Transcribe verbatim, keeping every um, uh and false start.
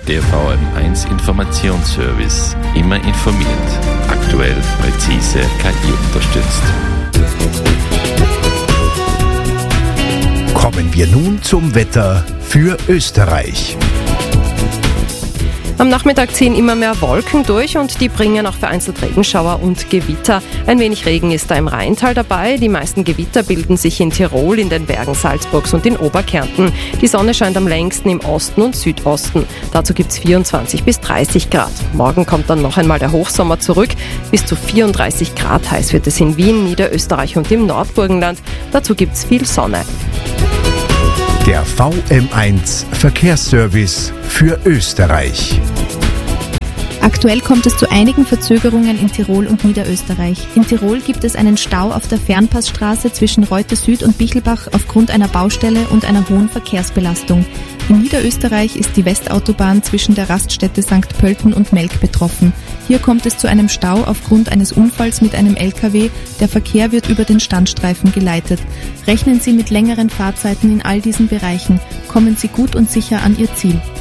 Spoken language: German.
Der V M eins Informationsservice. Immer informiert. Aktuell, präzise, K I unterstützt. Kommen wir nun zum Wetter für Österreich. Am Nachmittag ziehen immer mehr Wolken durch und die bringen auch vereinzelt Regenschauer und Gewitter. Ein wenig Regen ist da im Rheintal dabei. Die meisten Gewitter bilden sich in Tirol, in den Bergen Salzburgs und in Oberkärnten. Die Sonne scheint am längsten im Osten und Südosten. Dazu gibt es vierundzwanzig bis dreißig Grad. Morgen kommt dann noch einmal der Hochsommer zurück. Bis zu vierunddreißig Grad heiß wird es in Wien, Niederösterreich und im Nordburgenland. Dazu gibt es viel Sonne. Der V M eins Verkehrsservice für Österreich. Aktuell kommt es zu einigen Verzögerungen in Tirol und Niederösterreich. In Tirol gibt es einen Stau auf der Fernpassstraße zwischen Reute Süd und Bichelbach aufgrund einer Baustelle und einer hohen Verkehrsbelastung. In Niederösterreich ist die Westautobahn zwischen der Raststätte Sankt Pölten und Melk betroffen. Hier kommt es zu einem Stau aufgrund eines Unfalls mit einem L K W. Der Verkehr wird über den Standstreifen geleitet. Rechnen Sie mit längeren Fahrzeiten in all diesen Bereichen. Kommen Sie gut und sicher an Ihr Ziel.